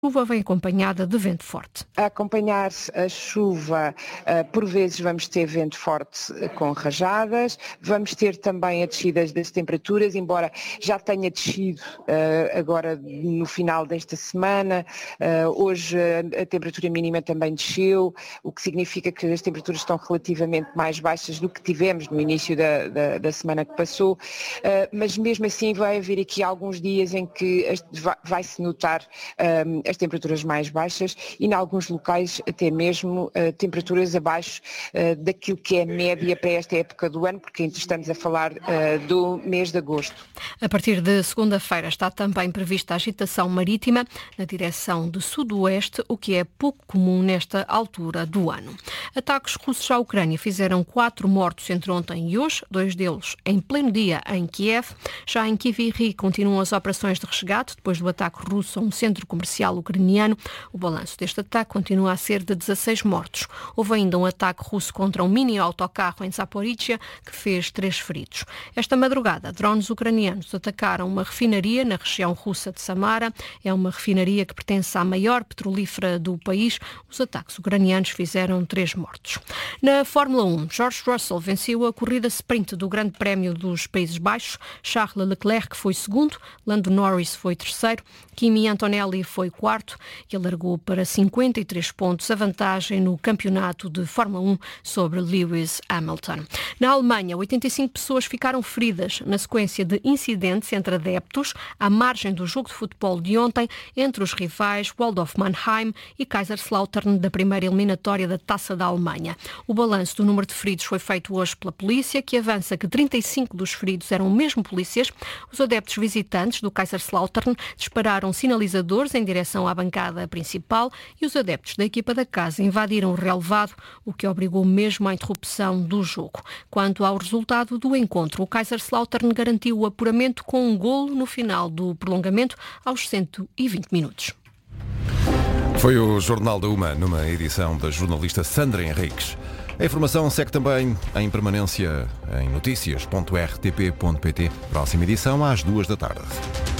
chuva vem acompanhada de vento forte. A acompanhar a chuva, por vezes vamos ter vento forte com rajadas, vamos ter também a descida das temperaturas, embora já tenha descido agora no final desta semana. Hoje a temperatura mínima também desceu, o que significa que as temperaturas estão relativamente mais baixas do que tivemos no início da semana que passou, mas mesmo assim vai haver aqui alguns dias em que vai-se notar as temperaturas mais baixas e em alguns locais até mesmo temperaturas abaixo daquilo que é média para esta época do ano, porque estamos a falar do mês de agosto. A partir de segunda-feira está também prevista a agitação marítima na direção de sudoeste, o que é pouco comum nesta altura do ano. Ataques russos à Ucrânia fizeram 4 mortos entre ontem e hoje, 2 deles em pleno dia em Kiev. Já em Kiviri continuam as operações de resgate depois do ataque russo a um centro comercial ucraniano. O balanço deste ataque continua a ser de 16 mortos. Houve ainda um ataque russo contra um mini-autocarro em Zaporizhia que fez 3 feridos. Esta madrugada, drones ucranianos atacaram uma refinaria na região russa de Samara. É uma refinaria que pertence à maior petrolífera do país. Os ataques ucranianos fizeram 3 mortos. Na Fórmula 1, George Russell venceu a corrida sprint do Grande Prémio dos Países Baixos. Charles Leclerc foi segundo, Lando Norris foi terceiro, Kimi Antonelli foi quarto e alargou para 53 pontos a vantagem no campeonato de Fórmula 1 sobre Lewis Hamilton. Na Alemanha, 85 pessoas ficaram feridas na sequência de incidentes entre adeptos à margem do jogo de futebol de ontem entre os rivais Waldorf Mannheim e Kaiserslautern da primeira eliminatória da Taça da Alemanha. O balanço do número de feridos foi feito hoje pela polícia, que avança que 35 dos feridos eram mesmo polícias. Os adeptos visitantes do Kaiserslautern dispararam sinalizadores em direção à bancada principal e os adeptos da equipa da casa invadiram o relevado, o que obrigou mesmo à interrupção do jogo. Quanto ao resultado do encontro, o Kaiserslautern garantiu o apuramento com um golo no final do prolongamento aos 120 minutos. Foi o Jornal da UMA, numa edição da jornalista Sandra Henriques. A informação segue também em permanência em noticias.rtp.pt. Próxima edição às 2 da tarde.